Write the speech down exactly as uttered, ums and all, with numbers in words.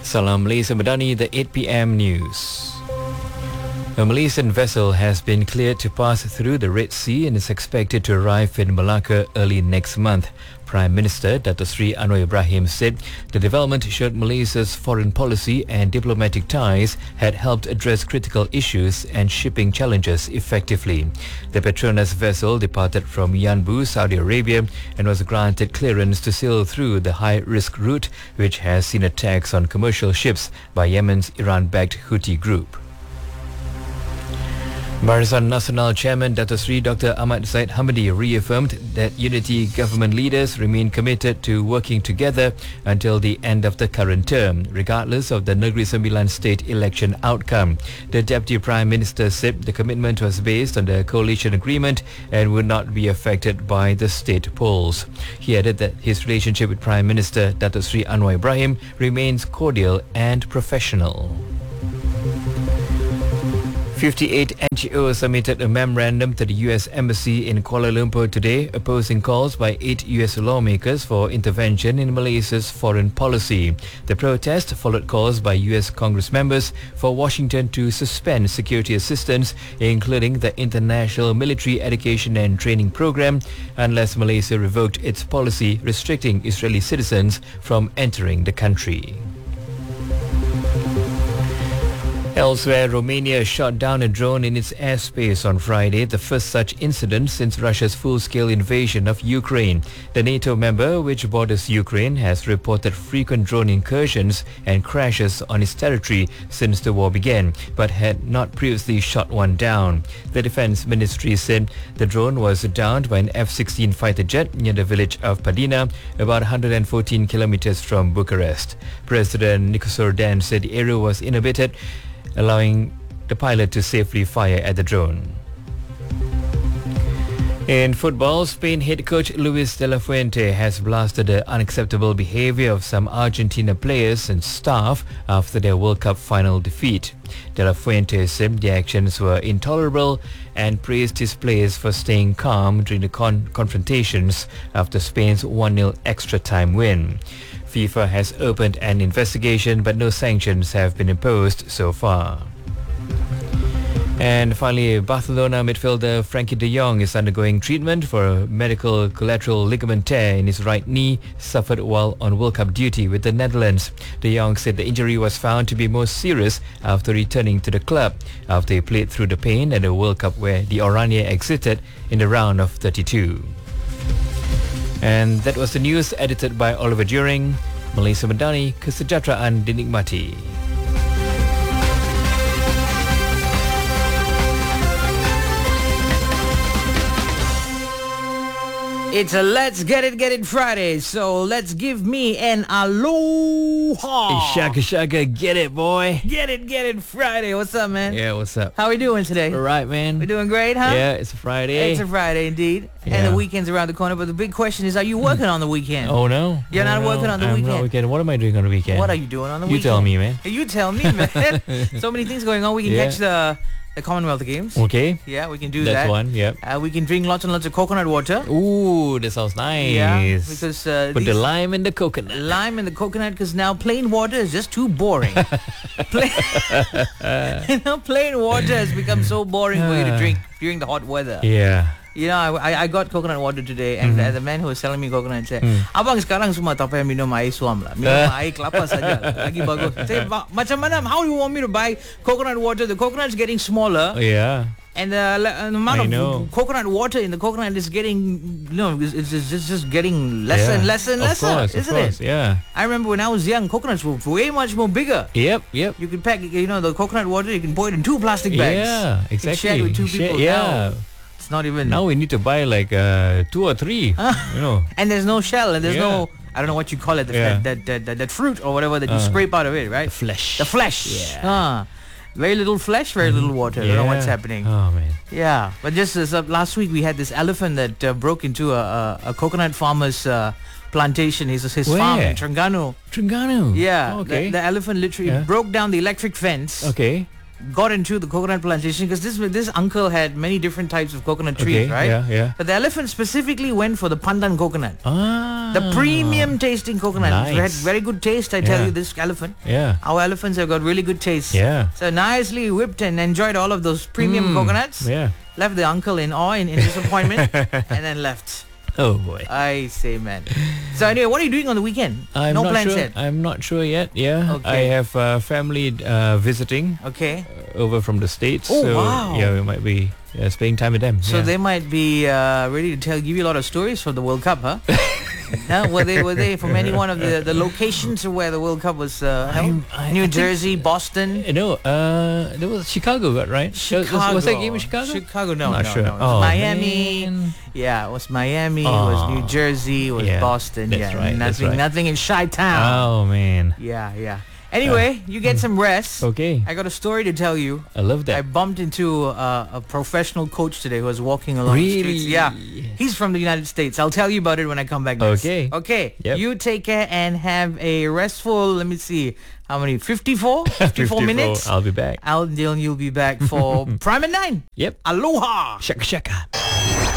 Salam Malaysia Madani, the eight p.m. news. A Malaysian vessel has been cleared to pass through the Red Sea and is expected to arrive in Malacca early next month. Prime Minister Dato Sri Anwar Ibrahim said the development showed Malaysia's foreign policy and diplomatic ties had helped address critical issues and shipping challenges effectively. The Petronas vessel departed from Yanbu, Saudi Arabia, and was granted clearance to sail through the high-risk route, which has seen attacks on commercial ships by Yemen's Iran-backed Houthi group. Barisan Nasional Chairman Dato Sri Doctor Ahmad Zahid Hamidi reaffirmed that unity government leaders remain committed to working together until the end of the current term, regardless of the Negeri Sembilan state election outcome. The Deputy Prime Minister said the commitment was based on the coalition agreement and would not be affected by the state polls. He added that his relationship with Prime Minister Dato Sri Anwar Ibrahim remains cordial and professional. fifty-eight N G Os submitted a memorandum to the U S Embassy in Kuala Lumpur today, opposing calls by eight U S lawmakers for intervention in Malaysia's foreign policy. The protest followed calls by U S Congress members for Washington to suspend security assistance, including the International Military Education and Training Program, unless Malaysia revoked its policy restricting Israeli citizens from entering the country. Elsewhere, Romania shot down a drone in its airspace on Friday, the first such incident since Russia's full-scale invasion of Ukraine. The NATO member, which borders Ukraine, has reported frequent drone incursions and crashes on its territory since the war began, but had not previously shot one down. The Defence Ministry said the drone was downed by an F sixteen fighter jet near the village of Padina, about one hundred fourteen kilometers from Bucharest. President Nicolae Dan said the area was inhabited, allowing the pilot to safely fire at the drone. In football, Spain head coach Luis de la Fuente has blasted the unacceptable behaviour of some Argentina players and staff after their World Cup final defeat. De la Fuente said the actions were intolerable and praised his players for staying calm during the con- confrontations after Spain's one nil extra time win. FIFA has opened an investigation, but no sanctions have been imposed so far. And finally, Barcelona midfielder Frankie de Jong is undergoing treatment for a medical collateral ligament tear in his right knee suffered while on World Cup duty with the Netherlands. De Jong said the injury was found to be more serious after returning to the club, after he played through the pain at the World Cup where the Oranje exited in the round of thirty-two. And that was the news edited by Oliver During. Malaysia Madani, kesejahteraan dinikmati. It's a Let's Get It, Get It Friday, so let's give me an aloha. Shaka shaka, get it, boy. Get it, get it Friday. What's up, man? Yeah, what's up? How we doing today? All right, man. We're doing great, huh? Yeah, it's a Friday. It's a Friday, indeed. Yeah. And the weekend's around the corner, but the big question is, are you working on the weekend? Oh, no. You're oh, not no. working on the I'm weekend? Not weekend. What am I doing on the weekend? What are you doing on the you weekend? You tell me, man. You tell me, man. So many things going on. We can Yeah. catch the... The Commonwealth Games. Okay. Yeah, we can do That's that. one, yep. Uh, we can drink lots and lots of coconut water. Ooh, that sounds nice. Yeah, because... Uh, Put the lime in the coconut. Lime in the coconut, because now plain water is just too boring. plain, you know, plain water has become so boring for you to drink during the hot weather. Yeah. You know, I, I got coconut water today, and mm-hmm. uh, the man who was selling me coconut said, mm. Abang sekarang semua tak payah minum air suam lah. Minum air kelapa saja. Lagi bagus. Saya, macam mana, how do you want me to buy coconut water? The coconut's getting smaller. Yeah. And the, the amount I of know. coconut water in the coconut is getting, you know, it's, it's just, just getting lesser yeah. and lesser and lesser, of course, isn't of course, it? Yeah. I remember when I was young, coconuts were way much more bigger. Yep, yep. You can pack, you know, the coconut water, you can pour it in two plastic bags. Yeah, exactly. You can share it with two Share, people. yeah. Now, it's not even... Now we need to buy like uh, two or three, you know. And there's no shell, and there's yeah. no... I don't know what you call it, the, yeah. that, that, that, that fruit or whatever that you uh, scrape out of it, right? The flesh. The flesh. Yeah. Ah. Very little flesh, very little water. Yeah. I don't know what's happening. Oh, man. Yeah. But just uh, last week, we had this elephant that uh, broke into a, a, a coconut farmer's uh, plantation. His, his Where? farm in Terengganu. Terengganu? Yeah. Oh, okay. The, the elephant literally yeah. broke down the electric fence. Okay. got into the coconut plantation because this this uncle had many different types of coconut trees, Okay, right? yeah, yeah. But the elephant specifically went for the pandan coconut. Ah. The premium tasting coconut. It had Nice. very good taste, I tell Yeah. you, this elephant. Yeah. Our elephants have got really good taste. Yeah. So nicely whipped and enjoyed all of those premium Mm, coconuts. Yeah. Left the uncle in awe, in, in disappointment, and then left. Oh boy. I say, man. So anyway, what are you doing on the weekend? I'm no not plans sure. yet. I'm not sure yet. Yeah. Okay. I have uh, family uh, visiting Okay. uh, over from the States. Oh, so wow. yeah, we might be uh, spending time with them. So yeah. they might be uh, ready to tell, give you a lot of stories for the World Cup, huh? Huh? Were they were they from any one of the, the locations where the World Cup was uh, held? I'm- I- New I think- Jersey, Boston, Uh, No, uh, there was Chicago, right? Was- Chicago. Was, was that game in Chicago? Chicago, no, Not no, sure. no. It was Oh, Miami. man. Yeah, it was Miami. It was Oh. New Jersey. It was Yeah, Boston. that's yeah, right, that's nothing, right. nothing in Chi-Town. Oh man. Yeah, yeah. Anyway, you get some rest. Okay. I got a story to tell you. I love I that. bumped into uh, a professional coach today who was walking along the streets. Really? Yeah, he's from the United States. I'll tell you about it when I come back next. Okay. Okay. Yep. You take care and have a restful, let me see, how many? fifty-four? fifty-four minutes? I'll be back. Al Dylan, you'll be back for Prime at nine. Yep. Aloha! Shaka shaka.